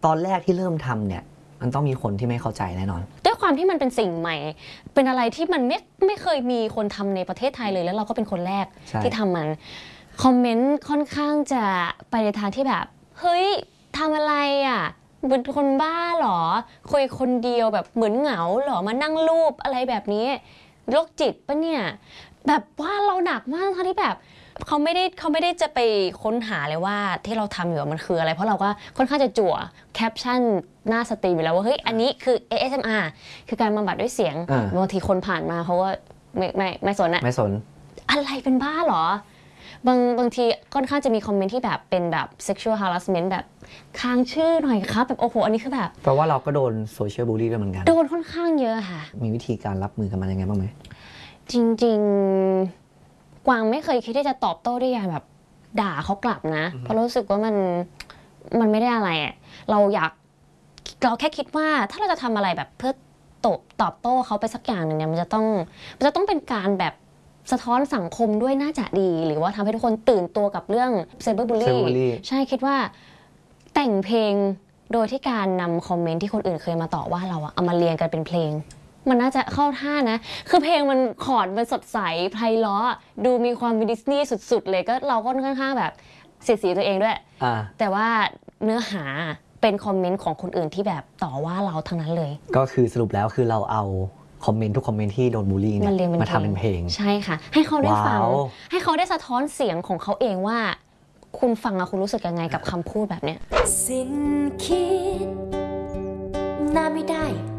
ตอนแรกที่เริ่มทำเนี่ยมันต้องมีคนที่ไม่เข้าใจแน่นอนด้วยความที่มันเป็นสิ่งใหม่เป็นอะไรที่มันไม่เคยมีคนทำในประเทศไทยเลยแล้วเราก็เป็นคนแรกที่ทำมันคอมเมนต์ค่อนข้างจะไปในทางที่แบบเฮ้ยทำอะไรอ่ะเป็นคนบ้าหรอคุยคนเดียวแบบเหมือนเหงาหรอมานั่งรูปอะไรแบบนี้โรคจิตปะเนี่ยแบบว่าเราหนักมากทั้งที่แบบเขาไม่ได้จะไปค้นหาเลยว่าที่เราทำอยู่มันคืออะไรเพราะเราก็ค่อนข้างจะจั่วแคปชั่นหน้าสตรีมอยู่แล้วว่าเฮ้ยอันนี้คือ ASMR คือการบำบัดด้วยเสียงบางทีคนผ่านมาเขาก็ไม่สนอะไม่สนอะไรเป็นบ้าหรอบางทีค่อนข้างจะมีคอมเมนต์ที่แบบเป็นแบบ sexual harassment แบบค้างชื่อหน่อยครับแบบโอ้โหอันนี้คือแบบเพราะว่าเราก็โดนโซเชียลบูลลี่ด้วยเหมือนกันโดนค่อนข้างเยอะค่ะมีวิธีการรับมือกับมันยังไงบ้างไหมจริงๆกวางไม่เคยคิดที่จะตอบโต้ด้วยการแบบด่าเขากลับนะเพราะรู้สึกว่ามันไม่ได้อะไรอะเราแค่คิดว่าถ้าเราจะทำอะไรแบบเพื่อตอบโต้เขาไปสักอย่างหนึ่งเนี่ยมันจะต้องเป็นการแบบสะท้อนสังคมด้วยน่าจะดีหรือว่าทำให้ทุกคนตื่นตัวกับเรื่องไซเบอร์บูลลี่ใช่คิดว่าแต่งเพลงโดยที่การนำคอมเมนต์ที่คนอื่นเคยมาต่อว่าเราเอามาเรียงกันเป็นเพลงมันน่าจะเข้าท่านะคือเพลงมันคอร์ดมันสดใสไพเราะดูมีความดิสนีย์สุดๆเลยก็เราก็ค่อนข้างแบบเสียดสีตัวเองด้วยแต่ว่าเนื้อหาเป็นคอมเมนต์ของคนอื่นที่แบบต่อว่าเราทั้งนั้นเลยก็คือสรุปแล้วคือเราเอาคอมเมนต์ทุกคอมเมนต์ที่โดนบูลลี่เนี่ยมาทำเป็นเพลงใช่ค่ะให้เขาได้ฟังให้เขาได้สะท้อนเสียงของเขาเองว่าคุณฟังแล้วคุณรู้สึกยังไงกับคำพูดแบบเนี้ยสิ้นคิดน่าไม่ได้